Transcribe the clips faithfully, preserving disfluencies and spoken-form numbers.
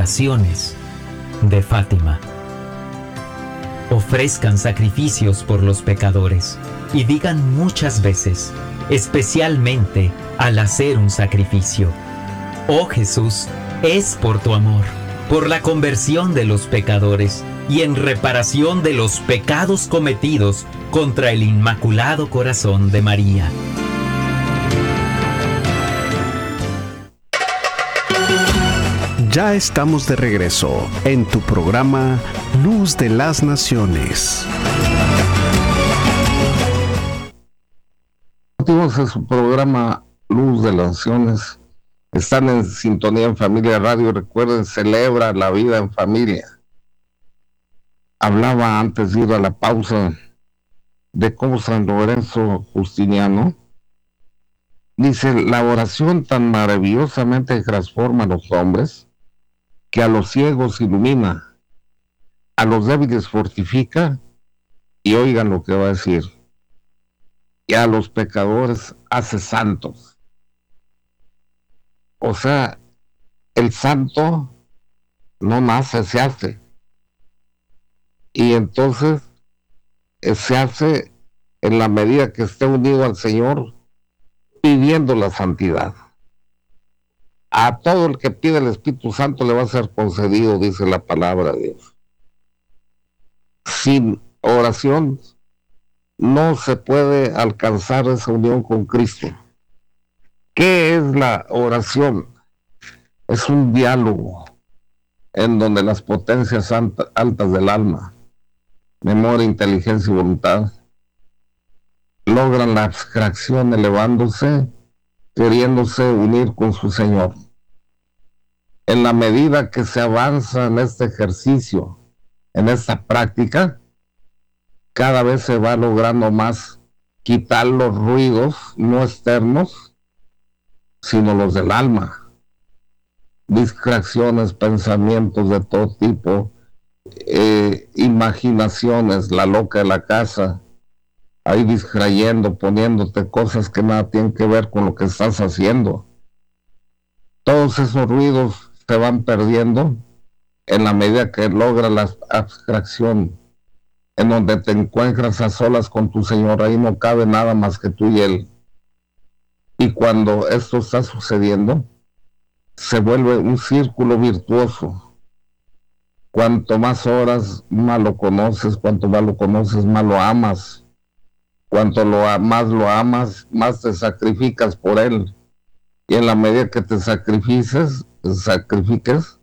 oraciones de Fátima. Ofrezcan sacrificios por los pecadores y digan muchas veces, especialmente al hacer un sacrificio: oh Jesús, es por tu amor, por la conversión de los pecadores y en reparación de los pecados cometidos contra el Inmaculado Corazón de María. Ya estamos de regreso en tu programa Luz de las Naciones. Continuamos en su programa Luz de las Naciones. Están en sintonía en Familia Radio. Recuerden, celebra la vida en familia. Hablaba antes de ir a la pausa de cómo San Lorenzo Justiniano dice: la oración tan maravillosamente transforma a los hombres, que a los ciegos ilumina, a los débiles fortifica, y oigan lo que va a decir, y a los pecadores hace santos. O sea, el santo no nace, se hace. Y entonces eh, se hace en la medida que esté unido al Señor, pidiendo la santidad. A todo el que pide el Espíritu Santo le va a ser concedido, dice la palabra de Dios. Sin oración no se puede alcanzar esa unión con Cristo. ¿Qué es la oración? Es un diálogo en donde las potencias altas del alma, memoria, inteligencia y voluntad, logran la abstracción elevándose, queriéndose unir con su Señor. En la medida que se avanza en este ejercicio, en esta práctica, cada vez se va logrando más quitar los ruidos no externos, sino los del alma. Distracciones, pensamientos de todo tipo, eh, imaginaciones, la loca de la casa, ahí distrayendo, poniéndote cosas que nada tienen que ver con lo que estás haciendo. Todos esos ruidos se van perdiendo en la medida que logra la abstracción, en donde te encuentras a solas con tu Señor. Ahí no cabe nada más que tú y Él. Y cuando esto está sucediendo, se vuelve un círculo virtuoso. Cuanto más horas, más lo conoces; cuanto más lo conoces, más lo amas; cuanto lo, más lo amas, más te sacrificas por Él. Y en la medida que te sacrifiques, sacrifiques,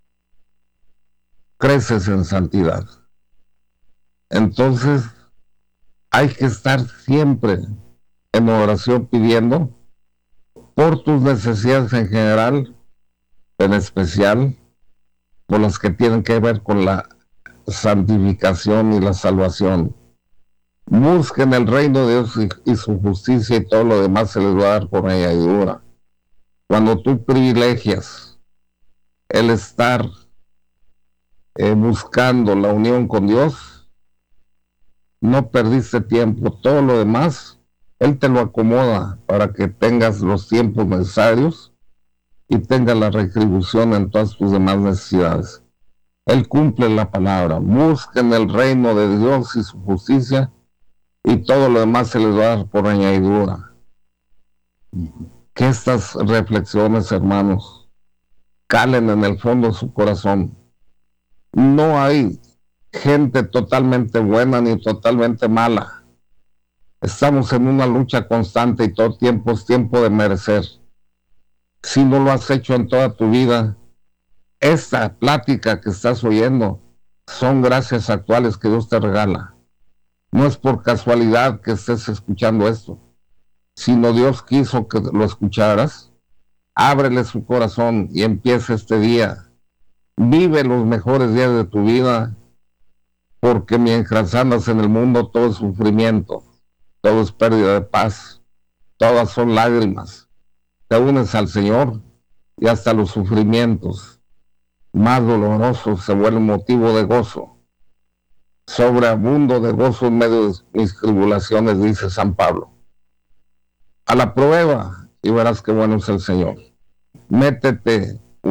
creces en santidad. Entonces, hay que estar siempre en oración pidiendo por tus necesidades en general, en especial por las que tienen que ver con la santificación y la salvación. Busquen el reino de Dios y, y su justicia, y todo lo demás se les va a dar por añadidura. Cuando tú privilegias el estar eh, buscando la unión con Dios, no perdiste tiempo. Todo lo demás Él te lo acomoda para que tengas los tiempos necesarios y tengas la retribución en todas tus demás necesidades. Él cumple la palabra. Busquen el reino de Dios y su justicia, y todo lo demás se les va a dar por añadidura. Que estas reflexiones, hermanos, calen en el fondo de su corazón. No hay gente totalmente buena ni totalmente mala. Estamos en una lucha constante y todo tiempo es tiempo de merecer. Si no lo has hecho en toda tu vida, esta plática que estás oyendo son gracias actuales que Dios te regala. No es por casualidad que estés escuchando esto, sino Dios quiso que lo escucharas. Ábrele su corazón y empieza este día. Vive los mejores días de tu vida, porque mientras andas en el mundo todo es sufrimiento, todo es pérdida de paz, todas son lágrimas. Te unes al Señor y hasta los sufrimientos más dolorosos se vuelven motivo de gozo. Sobreabundo de gozo en medio de mis tribulaciones, dice San Pablo. A la prueba y verás qué bueno es el Señor. Métete,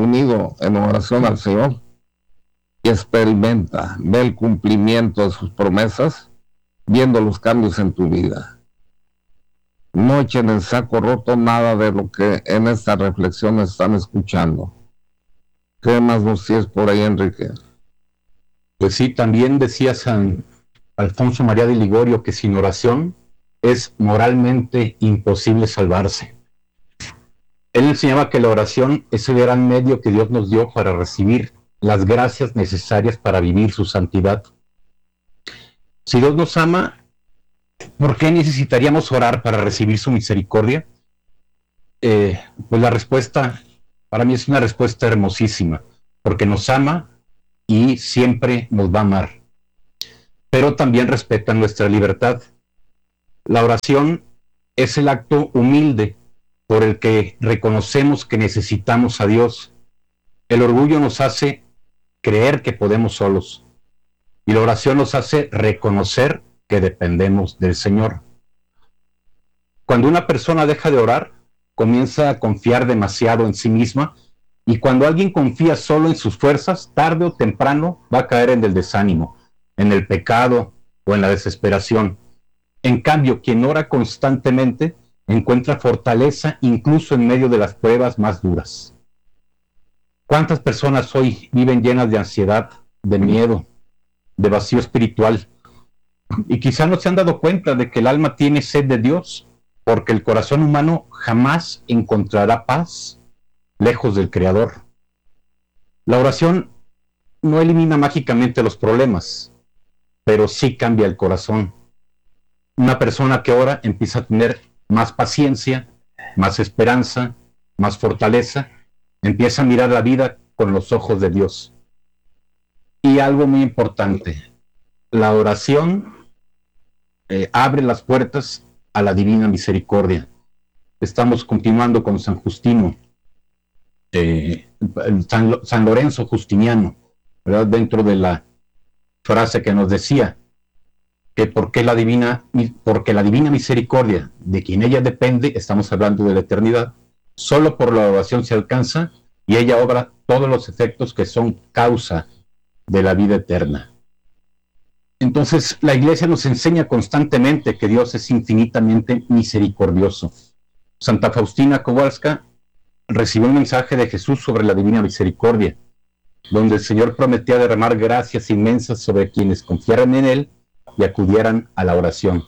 unido en oración al Señor y experimenta, ve el cumplimiento de sus promesas, viendo los cambios en tu vida. No echen en saco roto nada de lo que en esta reflexión están escuchando. ¿Qué más nos tienes por ahí, Enrique? Pues sí, también decía San Alfonso María de Ligorio que sin oración es moralmente imposible salvarse. Él enseñaba que la oración es el gran medio que Dios nos dio para recibir las gracias necesarias para vivir su santidad. Si Dios nos ama, ¿por qué necesitaríamos orar para recibir su misericordia? Eh, pues la respuesta, para mí es una respuesta hermosísima, porque nos ama y siempre nos va a amar. Pero también respeta nuestra libertad. La oración es el acto humilde por el que reconocemos que necesitamos a Dios. El orgullo nos hace creer que podemos solos, y la oración nos hace reconocer que dependemos del Señor. Cuando una persona deja de orar, comienza a confiar demasiado en sí misma, y cuando alguien confía solo en sus fuerzas, tarde o temprano va a caer en el desánimo, en el pecado o en la desesperación. En cambio, quien ora constantemente encuentra fortaleza incluso en medio de las pruebas más duras. ¿Cuántas personas hoy viven llenas de ansiedad, de miedo, de vacío espiritual? Y quizá no se han dado cuenta de que el alma tiene sed de Dios, porque el corazón humano jamás encontrará paz lejos del Creador. La oración no elimina mágicamente los problemas, pero sí cambia el corazón. Una persona que ora empieza a tener más paciencia, más esperanza, más fortaleza, empieza a mirar la vida con los ojos de Dios. Y algo muy importante, la oración eh, abre las puertas a la divina misericordia. Estamos continuando con San Justino, eh, San, San Lorenzo Justiniano, ¿verdad? Dentro de la frase que nos decía que porque la divina, porque la divina misericordia de quien ella depende, estamos hablando de la eternidad, solo por la oración se alcanza y ella obra todos los efectos que son causa de la vida eterna. Entonces, la Iglesia nos enseña constantemente que Dios es infinitamente misericordioso. Santa Faustina Kowalska recibió un mensaje de Jesús sobre la divina misericordia, donde el Señor prometía derramar gracias inmensas sobre quienes confiaran en Él y acudieran a la oración.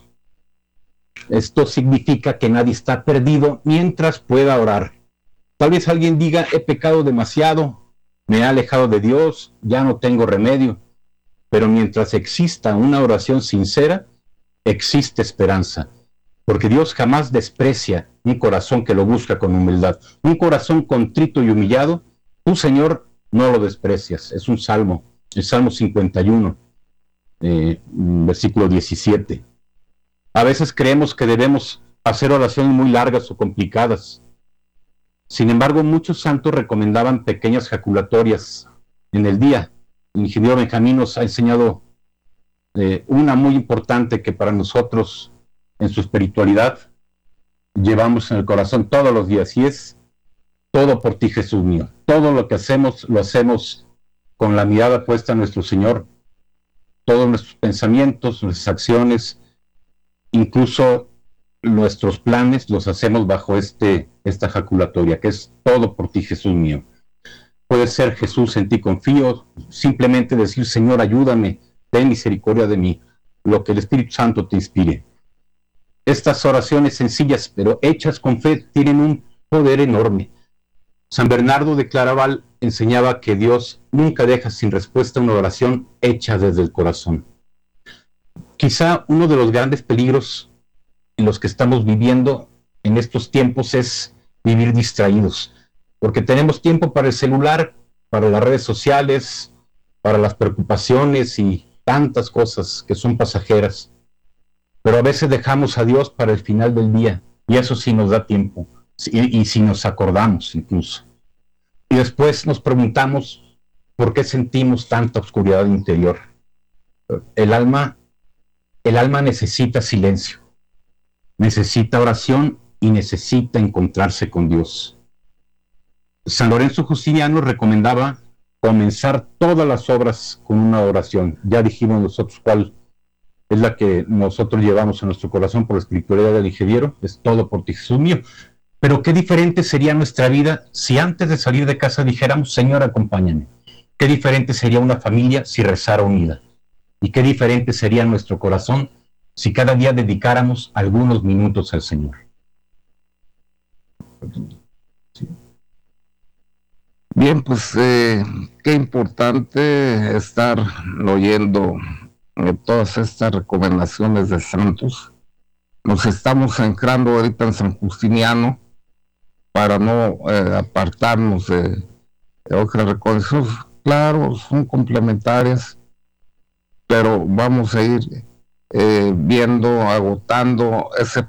Esto significa que nadie está perdido mientras pueda orar. Tal vez alguien diga, he pecado demasiado, me he alejado de Dios, ya no tengo remedio. Pero mientras exista una oración sincera, existe esperanza, porque Dios jamás desprecia un corazón que lo busca con humildad. Un corazón contrito y humillado, tú, Señor, no lo desprecias. Es un salmo, el Salmo cincuenta y uno, eh, versículo diecisiete. A veces creemos que debemos hacer oraciones muy largas o complicadas. Sin embargo, muchos santos recomendaban pequeñas jaculatorias en el día. El ingeniero Benjamín nos ha enseñado eh, una muy importante que para nosotros en su espiritualidad llevamos en el corazón todos los días, y es: todo por ti, Jesús mío. Todo lo que hacemos, lo hacemos con la mirada puesta en nuestro Señor. Todos nuestros pensamientos, nuestras acciones, incluso nuestros planes, los hacemos bajo este, esta jaculatoria, que es: todo por ti, Jesús mío. Puede ser: Jesús, en ti confío. Simplemente decir: Señor, ayúdame, ten misericordia de mí. Lo que el Espíritu Santo te inspire. Estas oraciones sencillas, pero hechas con fe, tienen un poder enorme. San Bernardo de Claraval enseñaba que Dios nunca deja sin respuesta una oración hecha desde el corazón. Quizá uno de los grandes peligros en los que estamos viviendo en estos tiempos es vivir distraídos, porque tenemos tiempo para el celular, para las redes sociales, para las preocupaciones y tantas cosas que son pasajeras. Pero a veces dejamos a Dios para el final del día, y eso sí nos da tiempo, y, y si nos acordamos incluso. Y después nos preguntamos por qué sentimos tanta oscuridad interior. El alma, el alma necesita silencio, necesita oración y necesita encontrarse con Dios. San Lorenzo Justiniano recomendaba comenzar todas las obras con una oración. Ya dijimos nosotros cuál es la que nosotros llevamos en nuestro corazón por la espiritualidad del ingeniero, es todo por ti, Jesús mío. Pero qué diferente sería nuestra vida si antes de salir de casa dijéramos, Señor, acompáñame. Qué diferente sería una familia si rezara unida. Y qué diferente sería nuestro corazón si cada día dedicáramos algunos minutos al Señor. Bien, pues eh, qué importante estar oyendo eh, todas estas recomendaciones de santos. Nos estamos centrando ahorita en San Justiniano para no eh, apartarnos de, de otras recomendaciones. Claro, son complementarias, pero vamos a ir eh, viendo, agotando ese